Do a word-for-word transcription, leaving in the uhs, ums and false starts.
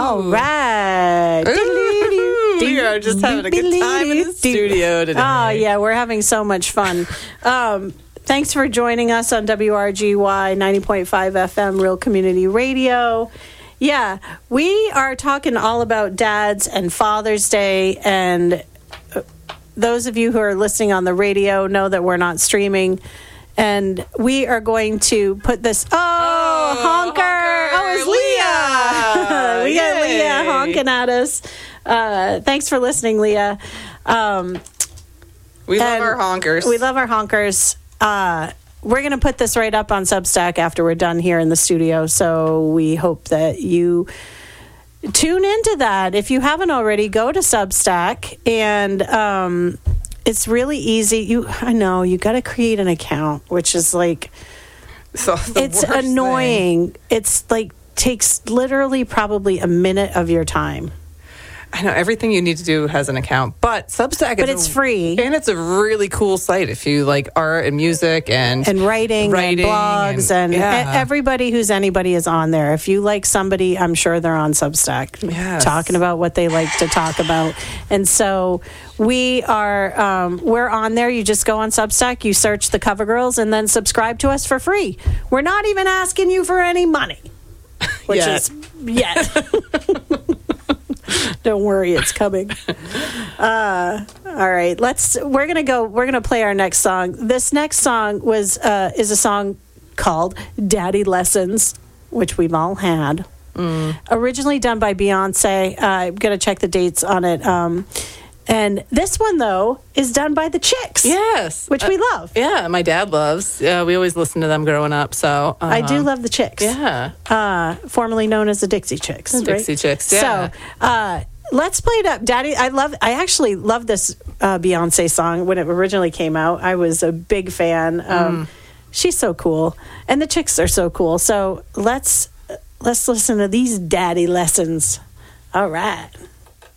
All right. We are just having a good time in the studio today. Oh, yeah, we're having so much fun. Um, thanks for joining us on W R G Y ninety point five F M, Real Community Radio. Yeah, we are talking all about dads and Father's Day, and those of you who are listening on the radio know that we're not streaming, and we are going to put this. Oh, oh honker! honker. Oh, it's Leah. we got Yay. Leah honking at us. Uh, thanks for listening, Leah. Um, we love our honkers. We love our honkers. Uh, we're going to put this right up on Substack after we're done here in the studio, so we hope that you tune into that. If you haven't already, go to Substack, and um, it's really easy. You, I know, you got to create an account, which is like, so it's annoying. Thing. It's like takes literally probably a minute of your time. I know everything you need to do has an account, but Substack but is it's a, free, and it's a really cool site if you like art and music and and writing, writing and blogs and, and yeah. everybody who's anybody is on there. If you like somebody, I'm sure they're on Substack yes. talking about what they like to talk about. And so we are um, we're on there. You just go on Substack, you search the Cover Girls, and then subscribe to us for free. We're not even asking you for any money, which yet. is yet. Don't worry, it's coming. Uh, all right, let's. We're gonna go. We're gonna play our next song. This next song was uh, is a song called "Daddy Lessons," which we've all had. Mm. Originally done by Beyonce. Uh, I'm gonna check the dates on it. Um, and this one though is done by the Chicks. Yes, which uh, we love. Yeah, my dad loves. Yeah, we always listened to them growing up. So uh, I do love the Chicks. Yeah, uh, formerly known as the Dixie Chicks. The right? Dixie Chicks. Yeah. So. Uh, Let's play it up, Daddy. I love. I actually love this uh, Beyonce song when it originally came out. I was a big fan. Um, mm. She's so cool, and the Chicks are so cool. So let's let's listen to these Daddy Lessons. All right.